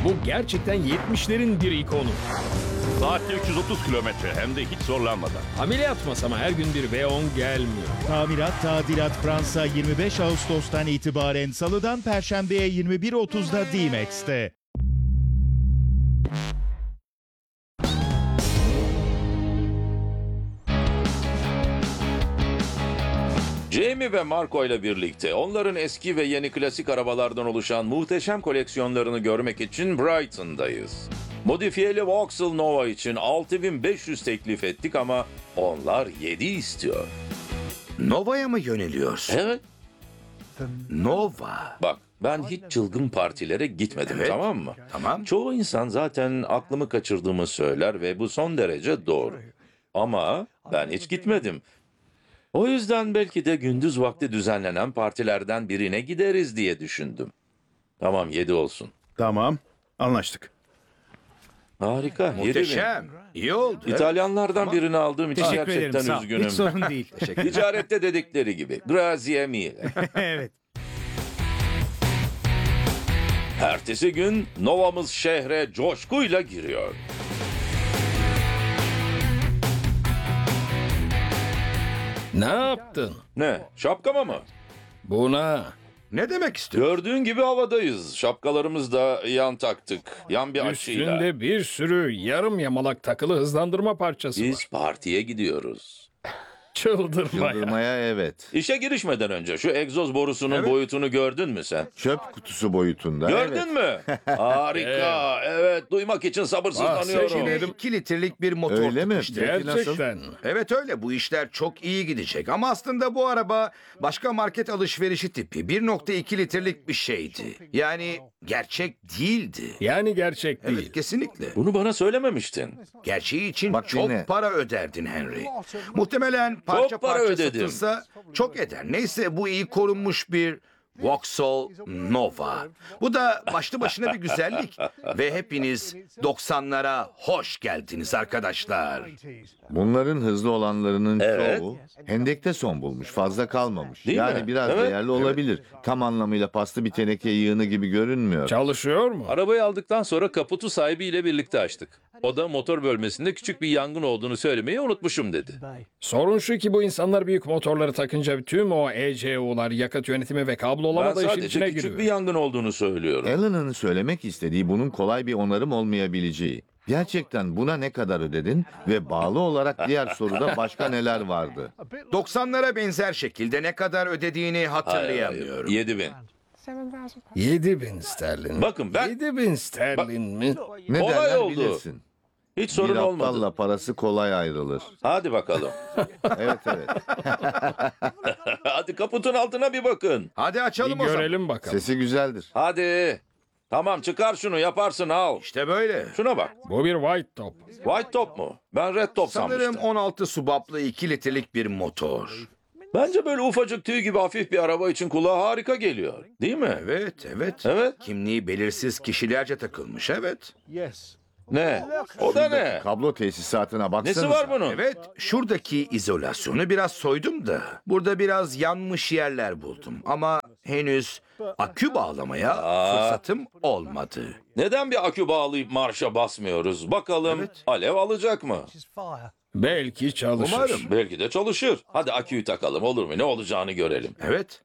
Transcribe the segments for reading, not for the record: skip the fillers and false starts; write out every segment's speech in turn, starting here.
Bu gerçekten 70'lerin bir ikonu. Saatte 330 kilometre hem de hiç zorlanmadan. Ameliyat masama her gün bir V10 gelmiyor. Tamirat Tadilat Fransa 25 Ağustos'tan itibaren Salı'dan Perşembe'ye 21.30'da D-Max'te. Jamie ve Marco ile birlikte onların eski ve yeni klasik arabalardan oluşan muhteşem koleksiyonlarını görmek için Brighton'dayız. Modifiyeli Vauxhall Nova için 6500 teklif ettik ama onlar 7 istiyor. Nova'ya mı yöneliyorsun? Evet. Nova. Bak ben hiç çılgın partilere gitmedim, Evet. tamam mı? Tamam. Çoğu insan zaten aklımı kaçırdığımı söyler ve bu son derece doğru. Ama ben hiç gitmedim. O yüzden belki de gündüz vakti düzenlenen partilerden birine gideriz diye düşündüm. Tamam 7 olsun. Tamam, anlaştık. Harika. 7.000. Muhteşem. İyi oldu. İtalyanlardan birini aldığım için Teşekkür ederim, gerçekten sağ ol. üzgünüm. Hiç sorun değil. Ticarette dedikleri gibi. Grazie mille. Evet. Ertesi gün Nova'mız şehre coşkuyla giriyor. Ne yaptın? Ne? Şapkama mı? Buna. Ne demek istiyorsun? Gördüğün gibi havadayız. Şapkalarımız da yan taktık. Yan bir açıyla. Üstünde bir sürü yarım yamalak takılı hızlandırma parçası var. Biz partiye gidiyoruz. Çıldırmaya. Yıldırmaya evet. İşe girişmeden önce şu egzoz borusunun boyutunu gördün mü sen? Çöp kutusu boyutunda. Gördün mü? Harika. Evet, duymak için sabırsızlanıyorum. Bahsedelim. 2 litrelik bir motor Öyle mi? tıkıştı. Peki nasıl? Gerçekten. Evet öyle. Bu işler çok iyi gidecek. Ama aslında bu araba başka market alışverişi tipi 1.2 litrelik bir şeydi. Yani gerçek değildi. Yani gerçek Evet değil. kesinlikle. Bunu bana söylememiştin. Gerçeği için Bak çok dinle. para öderdin Henry. Muhtemelen parça Çok para parça ödedim. satılsa çok eder. Neyse bu iyi korunmuş bir Vauxhall Nova. Bu da başlı başına bir güzellik. Ve hepiniz 90'lara hoş geldiniz arkadaşlar. Bunların hızlı olanlarının Evet. çoğu hendekte son bulmuş. Fazla kalmamış. Değil yani mi? biraz Evet. değerli olabilir. Tam anlamıyla paslı bir teneke yığını gibi görünmüyor. Çalışıyor mu? Arabayı aldıktan sonra kaputu sahibiyle birlikte açtık. O da motor bölmesinde küçük bir yangın olduğunu söylemeyi unutmuşum dedi. Sorun şu ki bu insanlar büyük motorları takınca tüm o ECU'lar, yakıt yönetimi ve Ben kablolama da işin sadece içine küçük giriyor. bir yangın olduğunu söylüyorum. Alan'ın söylemek istediği bunun kolay bir onarım olmayabileceği. Gerçekten buna ne kadar ödedin ve bağlı olarak diğer soruda başka neler vardı? 90'lara benzer şekilde ne kadar ödediğini hatırlayamıyorum. 7.000. 7.000 sterlin. Bakın ben 7.000 sterlin mi? Ne Kolay derler oldu. bilirsin. hiç sorun Bir olmadı. aptalla parası kolay ayrılır. Hadi bakalım. Evet evet. Hadi kaputun altına bir bakın. Hadi Bir açalım o zaman. görelim bakalım. Sesi güzeldir. Hadi. Tamam çıkar şunu yaparsın al. İşte böyle. Şuna bak. Bu bir white top. White top mu? Ben red top Sanırım sanmıştım. 16 subaplı 2 litrelik bir motor. Bence böyle ufacık tüy gibi hafif bir araba için kulağa harika geliyor. Değil mi? Evet, evet. Evet. Kimliği belirsiz kişilerce takılmış, evet. Ne? O da ne? Kablo tesisatına baksanıza. Nesi var bunun? Evet, şuradaki izolasyonu biraz soydum da burada biraz yanmış yerler buldum. Ama henüz akü bağlamaya fırsatım olmadı. Neden bir akü bağlayıp marşa basmıyoruz? Bakalım Evet. alev alacak mı? Belki çalışır. Umarım. Belki de çalışır. Hadi aküyü takalım olur mu? Ne olacağını görelim. Evet,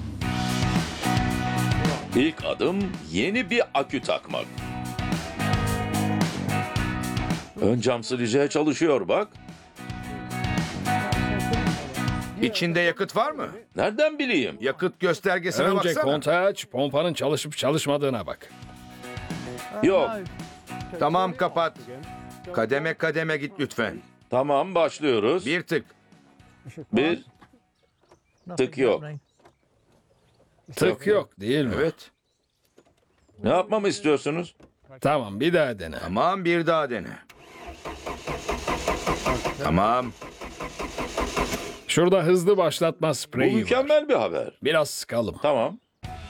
İlk adım yeni bir akü takmak. Ön cam sileceği çalışıyor bak. içinde yakıt var mı? Nereden bileyim? Yakıt göstergesine Önce baksana. kontağı aç, pompanın çalışıp çalışmadığına bak. Yok. Tamam, kapat. Kademe kademe git lütfen. Tamam başlıyoruz. Bir tık. Bir tık yok. Tık yok değil mi? Evet. Ne yapmamı istiyorsunuz? Tamam bir daha dene. Tamam, bir daha dene. Tamam. Şurada hızlı başlatma Bu spreyi var. mükemmel bir haber. Biraz sıkalım. Tamam.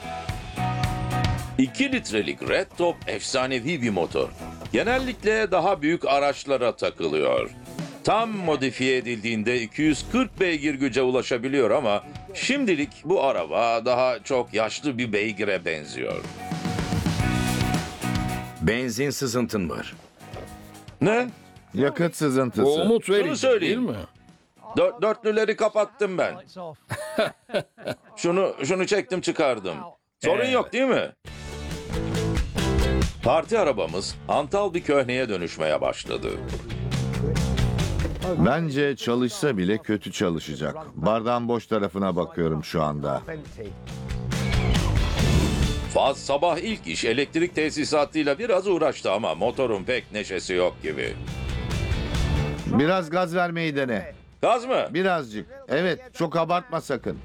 2 litrelik Red Top efsanevi bir motor. Genellikle daha büyük araçlara takılıyor. Tam modifiye edildiğinde 240 beygir güce ulaşabiliyor ama şimdilik bu araba daha çok yaşlı bir beygire benziyor. Benzin sızıntın var. Ne? Yakıt Bu sızıntısı. umut Şunu verici değil söyleyeyim. mi? Dörtlüleri kapattım ben. Şunu çektim çıkardım. Sorun Evet. yok değil mi? Parti arabamız hantal bir köhneye dönüşmeye başladı. Bence çalışsa bile kötü çalışacak. Bardağın boş tarafına bakıyorum şu anda. Faz sabah ilk iş elektrik tesisatıyla biraz uğraştı ama motorun pek neşesi yok gibi. Biraz gaz vermeyi dene. Gaz mı? Birazcık. Evet, çok abartma sakın.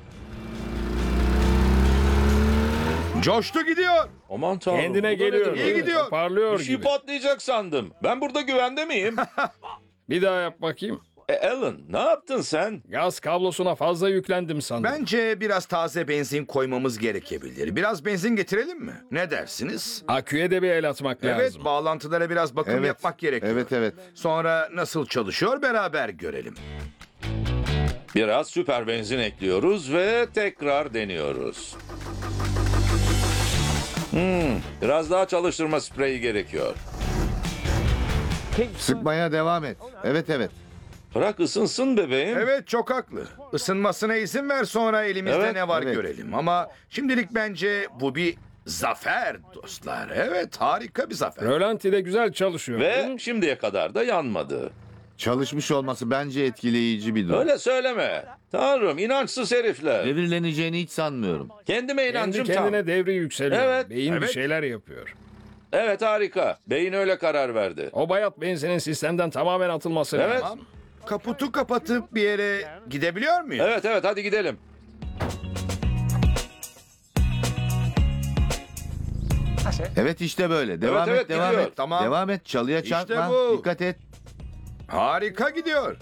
Coştu gidiyor. Aman tanrım. Kendine bu da geliyor. nedir? İyi gidiyor. Parlıyor Bir şey gibi. patlayacak sandım. Ben burada güvende miyim? Bir daha yap bakayım. Alan ne yaptın sen? Gaz kablosuna fazla yüklendim sandım. Bence biraz taze benzin koymamız gerekebilir. Biraz benzin getirelim mi? Ne dersiniz? Aküye de bir el atmak Evet, lazım. bağlantılara biraz bakım Evet. yapmak gerekiyor. Evet. Sonra nasıl çalışıyor beraber görelim. Biraz süper benzin ekliyoruz ve tekrar deniyoruz. Biraz daha çalıştırma spreyi gerekiyor. Sıkmaya devam et. Evet. Bırak ısınsın bebeğim. Evet, çok haklı. Isınmasına izin ver, sonra elimizde Evet, ne var evet. görelim. Ama şimdilik bence bu bir zafer dostlar. Evet, harika bir zafer. Rölanti de güzel çalışıyor. değil Ve mi? şimdiye kadar da yanmadı. Çalışmış olması bence etkileyici bir durum. Öyle söyleme. Tanrım inançsız herifler. Devirleneceğini hiç sanmıyorum. Kendime Kendi inancım tam. kendine devri yükseliyor. Evet, Beyin bir evet. şeyler yapıyor. Evet harika. Beyin öyle karar verdi. O bayat benzinin sistemden tamamen atılması Evet. lazım. Kaputu kapatıp bir yere gidebiliyor muyum? Evet hadi gidelim. Evet işte böyle. Devam Evet, et, devam gidiyor. et. Tamam. Devam et. Çalıya İşte çarpma. bu. Dikkat et. Harika gidiyor.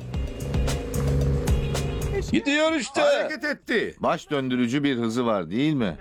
Gidiyor işte. Hareket etti. Baş döndürücü bir hızı var değil mi?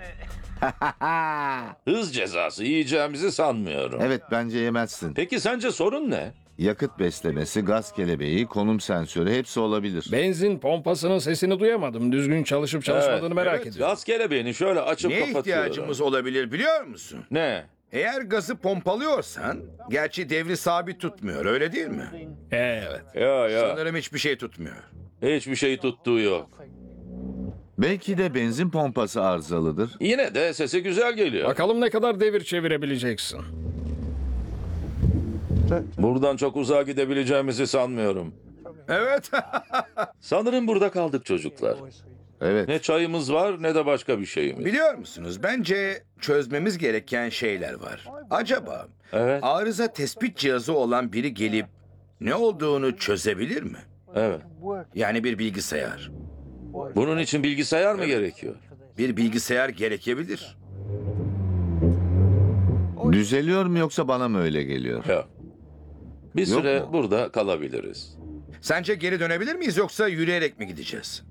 Hız cezası yiyeceğimizi sanmıyorum. Evet bence yemezsin. Peki sence sorun ne? Yakıt beslemesi, gaz kelebeği, konum sensörü hepsi olabilir. Benzin pompasının sesini duyamadım. Düzgün çalışıp çalışmadığını merak ediyorum. Gaz kelebeğini şöyle açıp Neye kapatıyorum. ihtiyacımız olabilir biliyor musun? Ne? Eğer gazı pompalıyorsan, gerçi devri sabit tutmuyor, öyle değil mi? Evet. Ya. Sanırım hiçbir şey tutmuyor. Hiçbir şey tuttuğu yok. Belki de benzin pompası arızalıdır. Yine de sesi güzel geliyor. Bakalım ne kadar devir çevirebileceksin. Buradan çok uzağa gidebileceğimizi sanmıyorum. Evet. Sanırım burada kaldık çocuklar. Evet. Ne çayımız var ne de başka bir şeyimiz. Biliyor musunuz, bence çözmemiz gereken şeyler var. Acaba Evet. arıza tespit cihazı olan biri gelip ne olduğunu çözebilir mi? Evet. Yani bir bilgisayar. Bunun için bilgisayar mı gerekiyor? Bir bilgisayar gerekebilir. Düzeliyor mu yoksa bana mı öyle geliyor? Yok. Bir Yok süre mu? burada kalabiliriz. Sence geri dönebilir miyiz yoksa yürüyerek mi gideceğiz?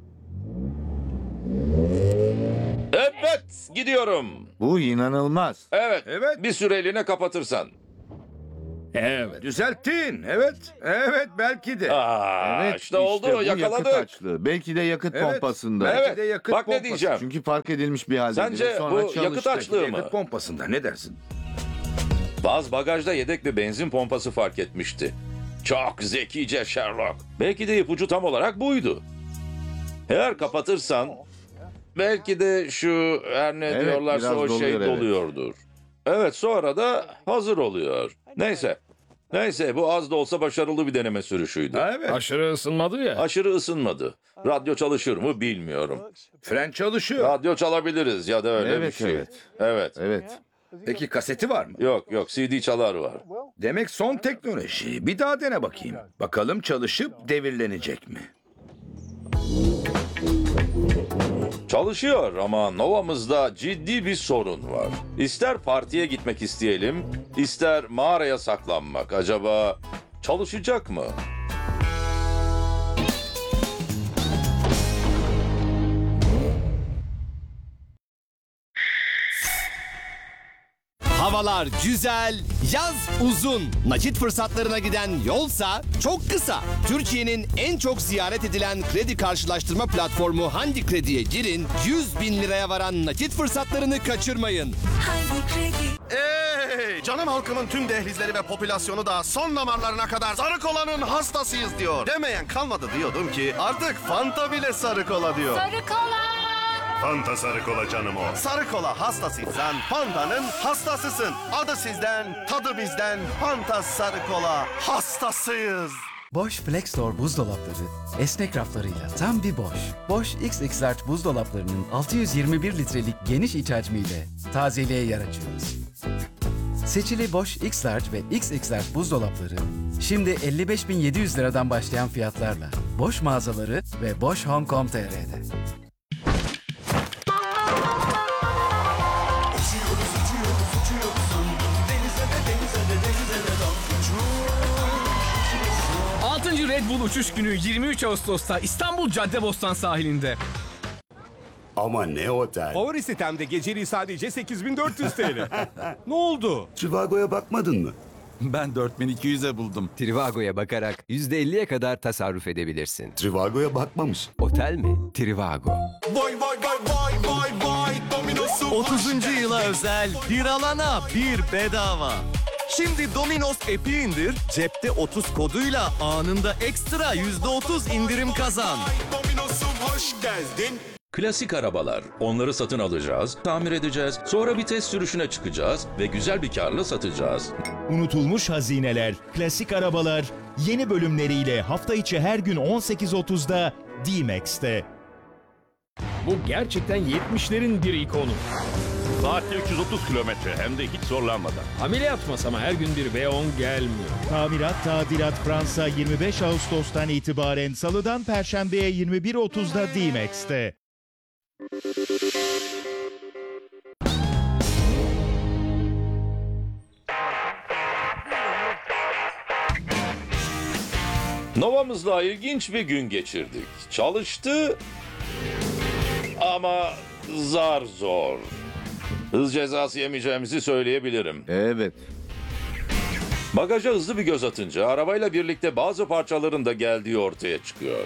Evet, gidiyorum. Bu inanılmaz. Evet. Evet. Bir süreliğine kapatırsan. Evet. Düzelttin. Evet. Evet, belki de. Evet işte oldu, bu yakaladık. yakıt açlığı. Belki de yakıt Evet. pompasında. Belki Evet. de yakıt Bak ne pompası. diyeceğim. Çünkü fark edilmiş bir halde. Sence sonra bu yakıt çalıştı. açlığı mı? Yakıt pompasında ne dersin? Baz bagajda yedek bir benzin pompası fark etmişti. Çok zekice Sherlock. Belki de ipucu tam olarak buydu. Eğer kapatırsan belki de şu her ne Evet, diyorlarsa biraz o şey doluyor, evet. doluyordur. Evet sonra da hazır oluyor. Neyse bu az da olsa başarılı bir deneme sürüşüydü. Ha, evet. Aşırı ısınmadı ya. Aşırı ısınmadı. Radyo çalışır mı bilmiyorum. Fren çalışıyor. Radyo çalabiliriz ya da öyle bir Evet, şey. evet. Evet. Evet. Peki kaseti var mı? Yok CD çalar var. Demek son teknoloji. Bir daha dene bakayım. Bakalım çalışıp devirlenecek mi? Çalışıyor ama Nova'mızda ciddi bir sorun var. İster partiye gitmek isteyelim, ister mağaraya saklanmak. Acaba çalışacak mı? Havalar güzel, yaz uzun. Nakit fırsatlarına giden yolsa çok kısa. Türkiye'nin en çok ziyaret edilen kredi karşılaştırma platformu Handi Kredi'ye girin. 100 bin liraya varan nakit fırsatlarını kaçırmayın. Canım halkımın tüm dehlizleri ve popülasyonu da son damarlarına kadar sarı kolanın hastasıyız diyor. Demeyen kalmadı diyordum ki artık Fanta bile sarı kola diyor. Sarı kola. Fanta sarı kola canım o. Sarı kola hastasıysan Fanta'nın hastasısın. Adı sizden, tadı bizden. Fanta sarı kola hastasıyız. Bosch Flexdoor buzdolapları esnek raflarıyla tam bir Bosch. Bosch XX Large buzdolaplarının 621 litrelik geniş iç hacmiyle tazeliğe yer açıyoruz. Seçili Bosch X Large ve XX Large buzdolapları şimdi 55.700 liradan başlayan fiyatlarla Bosch mağazaları ve Bosch Home.com.tr'de. Red Bull uçuş günü 23 Ağustos'ta İstanbul Caddebostan sahilinde. Ama ne otel? Favori sitemde geceliği sadece 8.400 TL. Ne oldu? Trivago'ya bakmadın mı? Ben 4200'e buldum. Trivago'ya bakarak %50'ye kadar tasarruf edebilirsin. Trivago'ya bakmamış. Otel mi? Trivago. Vay vay vay vay vay vay Domino's'un 30. yıla özel bir alana bir bedava. Şimdi Domino's app'i indir, cepte 30 koduyla anında ekstra %30 indirim kazan. Domino's'un hoş geldin. Klasik arabalar. Onları satın alacağız, tamir edeceğiz, sonra bir test sürüşüne çıkacağız ve güzel bir karla satacağız. Unutulmuş hazineler, klasik arabalar yeni bölümleriyle hafta içi her gün 18.30'da D-Max'te. Bu gerçekten 70'lerin bir ikonu. Saatte 330 kilometre hem de hiç zorlanmadan. Ameliyat masama her gün bir V10 gelmiyor. Tamirat Tadilat Fransa 25 Ağustos'tan itibaren Salı'dan Perşembe'ye 21.30'da D-Max'te. Nova'mızla ilginç bir gün geçirdik. Çalıştı ama zar zor. Hız cezası yemeyeceğimizi söyleyebilirim. Evet. Bagaja hızlı bir göz atınca arabayla birlikte bazı parçaların da geldiği ortaya çıkıyor.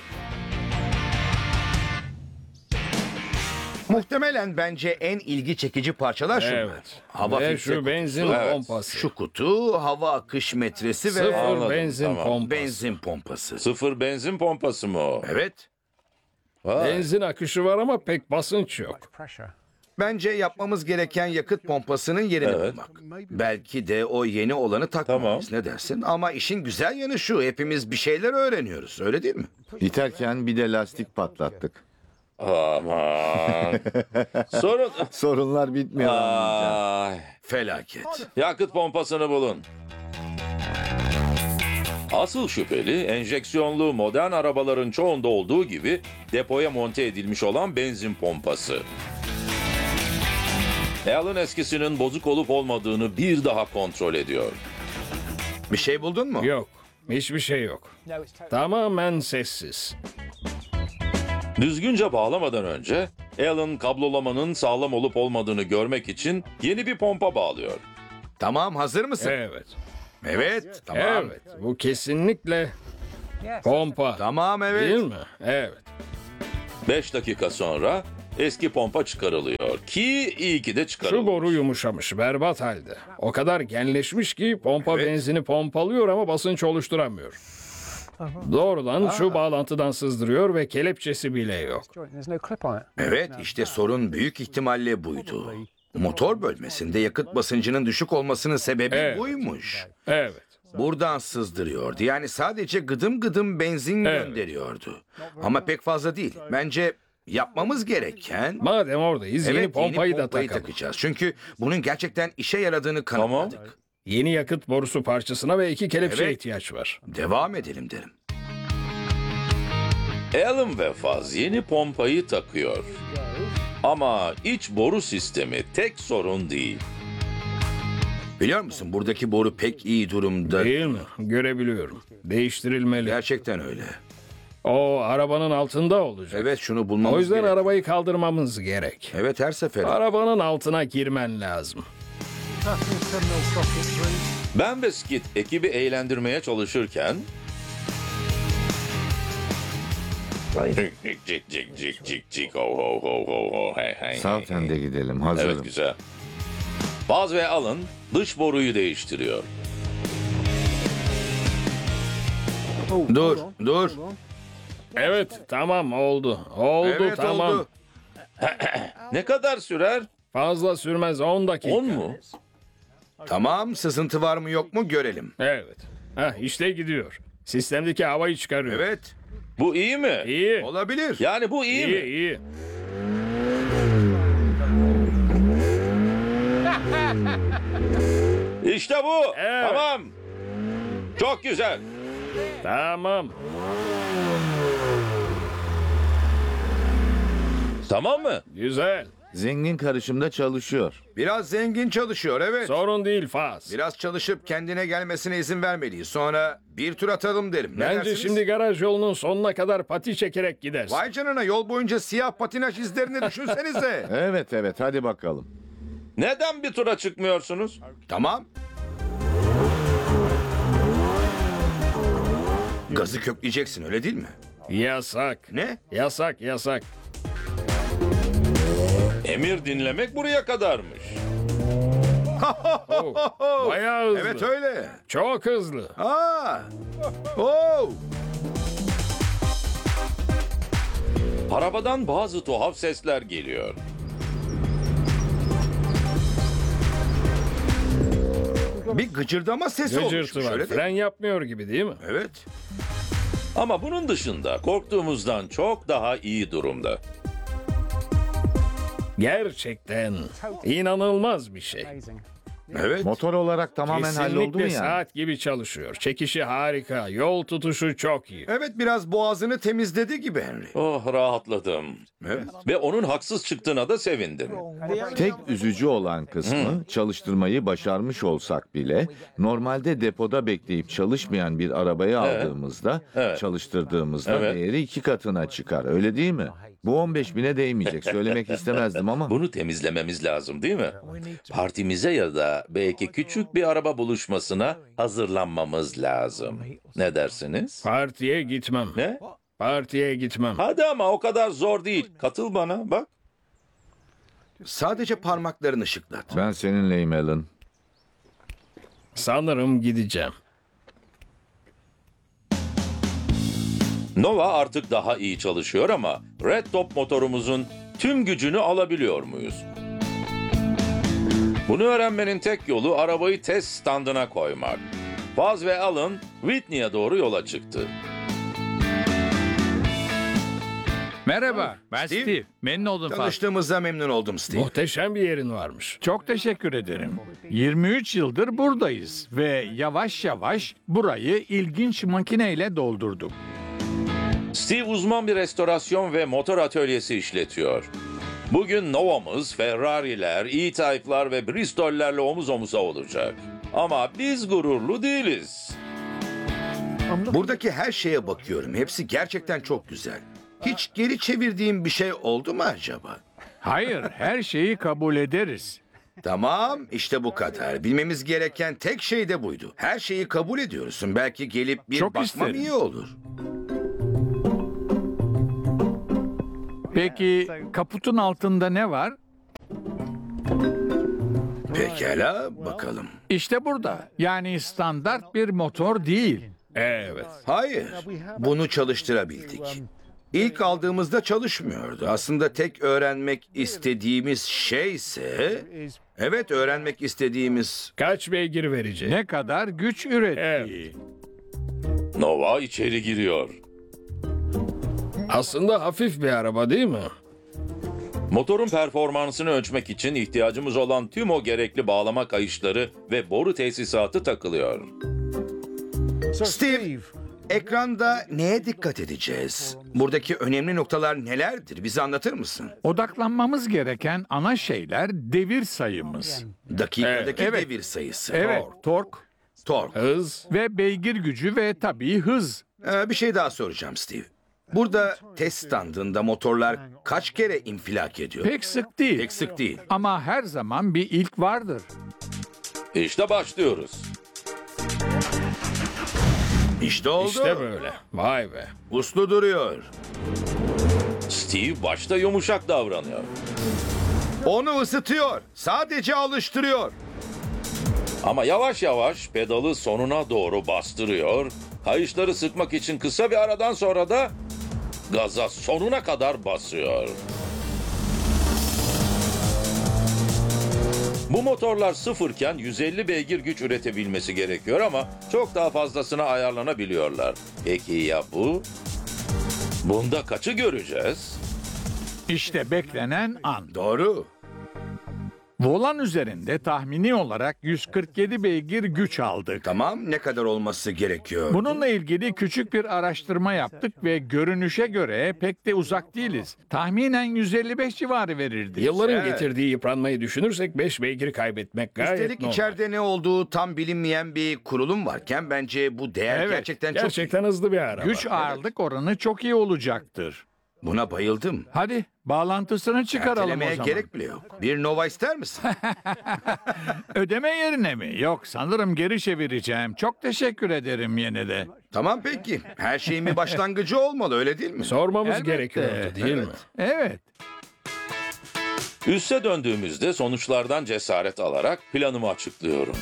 Muhtemelen bence en ilgi çekici parçalar şunlar. Evet. Hava Ve filtre şu benzin kutusu, pompası. şu kutu, hava akış metresi ve Sıfır Anladım, benzin tamam. pompası. benzin pompası. Sıfır benzin pompası mı o? Evet. Vay. Benzin akışı var ama pek basınç yok. Bence yapmamız gereken yakıt pompasının yerini Evet. bulmak. Belki de o yeni olanı takmalıyız. Ne dersin? Ama işin güzel yanı şu. Hepimiz bir şeyler öğreniyoruz. Öyle değil mi? İterken bir de lastik patlattık. Aman. Sorun... Sorunlar bitmiyor. anlayacağım. Ay. Felaket. Yakıt pompasını bulun. Asıl şüpheli enjeksiyonlu modern arabaların çoğunda olduğu gibi depoya monte edilmiş olan benzin pompası. Alan eskisinin bozuk olup olmadığını bir daha kontrol ediyor. Bir şey buldun mu? Yok. Hiçbir şey yok. Tamamen sessiz. Düzgünce bağlamadan önce Alan kablolamanın sağlam olup olmadığını görmek için yeni bir pompa bağlıyor. Tamam, hazır mısın? Evet. Evet, tamam. Evet. Bu kesinlikle pompa. Tamam, evet. Değil mi? Evet. 5 dakika sonra eski pompa çıkarılıyor ki iyi ki de Şu çıkarılıyor. boru yumuşamış, berbat halde. O kadar genleşmiş ki pompa benzini pompalıyor ama basınç oluşturamıyor. Doğrudan şu bağlantıdan sızdırıyor ve kelepçesi bile yok. Evet, işte sorun büyük ihtimalle buydu. Motor bölmesinde yakıt basıncının düşük olmasının sebebi Evet. buymuş. Evet. Buradan sızdırıyordu. Yani sadece gıdım gıdım benzin Evet. gönderiyordu. Ama pek fazla değil. Bence yapmamız gereken... Madem oradayız Evet, yeni pompayı da pompayı takalım. takacağız. Çünkü bunun gerçekten işe yaradığını kanıtladık. Yeni yakıt borusu parçasına ve 2 kelepçeye Evet. ihtiyaç var. Devam edelim derim. Alan ve Faz yeni pompayı takıyor. Ama iç boru sistemi tek sorun değil. Biliyor musun, buradaki boru pek iyi durumda. Değil mi? Görebiliyorum. Değiştirilmeli. Gerçekten öyle. O arabanın altında olacak. Evet, şunu bulmamız O yüzden gerek. arabayı kaldırmamız gerek. Evet, her sefer. Arabanın altına girmen lazım. Ben ve Skid ekibi eğlendirmeye çalışırken... Cik cik cik cik cik cik ho ho ho ho ho hey hey. Southend'e gidelim. Hazırım. Evet, güzel. Buzz ve Alan dış boruyu değiştiriyor. Dur. Evet, tamam oldu. Oldu, Evet, tamam. oldu. Ne kadar sürer? Fazla sürmez, 10 dakika. 10 mu? Tamam, sızıntı var mı yok mu görelim. Evet. İşte gidiyor. Sistemdeki havayı çıkarıyor. Evet, Bu iyi mi? İyi. olabilir. Yani bu iyi mi? İyi. İşte bu. Evet. Tamam. Çok güzel. Tamam. Tamam mı? Güzel. Zengin karışımda çalışıyor. Biraz zengin çalışıyor, evet. Sorun değil Faz. Biraz çalışıp kendine gelmesine izin vermeliyiz. Sonra bir tur atalım derim. Ne Bence dersiniz? şimdi garaj yolunun sonuna kadar pati çekerek gidersin. Vay canına, yol boyunca siyah patinaj izlerini düşünsenize. Evet hadi bakalım. Neden bir tura çıkmıyorsunuz? Tamam. Gazı kökleyeceksin, öyle değil mi? Yasak. Ne? Yasak. Emir dinlemek buraya kadarmış. Bayağı hızlı. Evet öyle. Çok hızlı. Arabadan bazı tuhaf sesler geliyor. Bir gıcırdama sesi Gıcırtı oluşmuş, var. öyle değil Fren mi? yapmıyor gibi değil mi? Evet. Ama bunun dışında korktuğumuzdan çok daha iyi durumda. Gerçekten inanılmaz bir şey. Evet. Motor olarak tamamen halloldu mu Kesinlikle yani? saat gibi çalışıyor. Çekişi harika. Yol tutuşu çok iyi. Evet, biraz boğazını temizledi gibi Henry. Oh, rahatladım. Evet. Ve onun haksız çıktığına da sevindim. Tek üzücü olan kısmı çalıştırmayı başarmış olsak bile normalde depoda bekleyip çalışmayan bir arabayı aldığımızda çalıştırdığımızda Evet. değeri 2 katına çıkar. Öyle değil mi? Bu 15.000'e değmeyecek. Söylemek istemezdim ama. Bunu temizlememiz lazım değil mi? Partimize ya da belki küçük bir araba buluşmasına hazırlanmamız lazım. Ne dersiniz? Partiye gitmem. Ne? Partiye gitmem. Hadi ama o kadar zor değil. Katıl bana bak. Sadece parmaklarını şıklat. Ben seninleyim Alan. Sanırım gideceğim. Nova artık daha iyi çalışıyor ama Red Top motorumuzun tüm gücünü alabiliyor muyuz? Bunu öğrenmenin tek yolu arabayı test standına koymak. Buzz ve Alan Whitney'e doğru yola çıktı. Merhaba, ben Steve. Memnun oldum Faz. Tanıştığımıza memnun oldum Steve. Muhteşem bir yerin varmış. Çok teşekkür ederim. 23 yıldır buradayız ve yavaş yavaş burayı ilginç makineyle doldurduk. Steve uzman bir restorasyon ve motor atölyesi işletiyor. Bugün Nova'mız Ferrari'ler, E-Type'lar ve Bristol'lerle omuz omuza olacak. Ama biz gururlu değiliz. Buradaki her şeye bakıyorum. Hepsi gerçekten çok güzel. Hiç geri çevirdiğim bir şey oldu mu acaba? Hayır, her şeyi kabul ederiz. Tamam, işte bu kadar. Bilmemiz gereken tek şey de buydu. Her şeyi kabul ediyorsun. Belki gelip bir Çok bakmam isterim. iyi olur. Peki kaputun altında ne var? Pekala, bakalım. İşte burada. Yani standart bir motor değil. Evet. Hayır, bunu çalıştırabildik. İlk aldığımızda çalışmıyordu. Aslında tek öğrenmek istediğimiz şeyse... Evet, öğrenmek istediğimiz... Kaç beygir verecek? Ne kadar güç ürettiği. Nova içeri giriyor. Aslında hafif bir araba değil mi? Motorun performansını ölçmek için ihtiyacımız olan tüm o gerekli bağlama kayışları ve boru tesisatı takılıyor. Steve, ekranda neye dikkat edeceğiz? Buradaki önemli noktalar nelerdir? Bize anlatır mısın? Odaklanmamız gereken ana şeyler devir sayımız. Dakikadaki Evet. devir sayısı. Evet, tork Tork. Hız. ve beygir gücü ve tabii hız. Bir şey daha soracağım Steve. Burada test standında motorlar kaç kere infilak ediyor? Pek sık değil. Pek sık değil. Ama her zaman bir ilk vardır. İşte başlıyoruz. İşte oldu. İşte böyle. Vay be. Uslu duruyor. Steve başta yumuşak davranıyor. Onu ısıtıyor. Sadece alıştırıyor. Ama yavaş yavaş pedalı sonuna doğru bastırıyor. Kayışları sıkmak için kısa bir aradan sonra da gaza sonuna kadar basıyor. Bu motorlar sıfırken 150 beygir güç üretebilmesi gerekiyor ama çok daha fazlasına ayarlanabiliyorlar. Peki ya bu? Bunda kaçı göreceğiz? İşte beklenen an. Doğru. Volan üzerinde tahmini olarak 147 beygir güç aldık. Tamam, ne kadar olması gerekiyor? Bununla ilgili küçük bir araştırma yaptık ve görünüşe göre pek de uzak değiliz. Tahminen 155 civarı verirdi. Yılların Evet. getirdiği yıpranmayı düşünürsek 5 beygir kaybetmek gayet Üstelik normal. içeride ne olduğu tam bilinmeyen bir kurulum varken bence bu değer Evet, gerçekten hızlı bir araba. Güç ağırlık oranı çok iyi olacaktır. Buna bayıldım. Hadi bağlantısını çıkaralım o Ertelemeye zaman. gerek bile yok. Bir Nova ister misin? Ödeme yerine mi? Yok, sanırım geri çevireceğim. Çok teşekkür ederim yine de. Tamam peki. Her şeyin bir başlangıcı olmalı, öyle değil mi? Sormamız Elbette. gerekiyordu değil mi? Evet. Üste döndüğümüzde sonuçlardan cesaret alarak planımı açıklıyorum.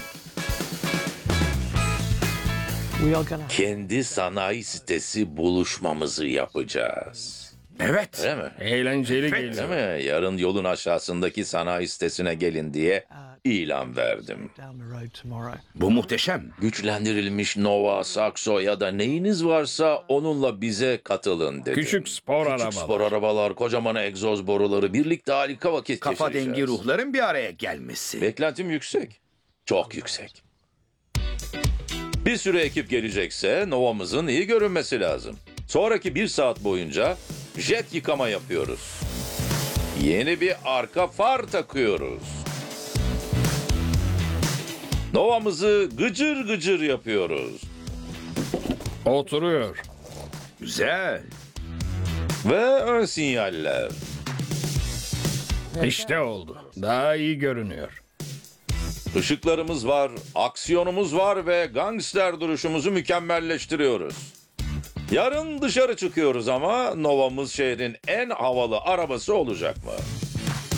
Kendi sanayi sitesi buluşmamızı yapacağız. Evet. Değil mi? Eğlenceli Değil geliyor. mi? Yarın yolun aşağısındaki sanayi sitesine gelin diye ilan verdim. Bu muhteşem. Güçlendirilmiş Nova, Saxo ya da neyiniz varsa onunla bize katılın dedim. Küçük spor arabalar. Spor arabalar, kocaman egzoz boruları, birlikte harika vakit Kafa geçireceğiz. dengi ruhların bir araya gelmesi. Beklentim yüksek. Çok yüksek. Bir sürü ekip gelecekse Nova'mızın iyi görünmesi lazım. Sonraki 1 saat boyunca jet yıkama yapıyoruz. Yeni bir arka far takıyoruz. Nova'mızı gıcır gıcır yapıyoruz. Oturuyor. Güzel. Ve ön sinyaller. İşte oldu. Daha iyi görünüyor. Işıklarımız var, aksiyonumuz var ve gangster duruşumuzu mükemmelleştiriyoruz. Yarın dışarı çıkıyoruz ama Nova'mız şehrin en havalı arabası olacak mı?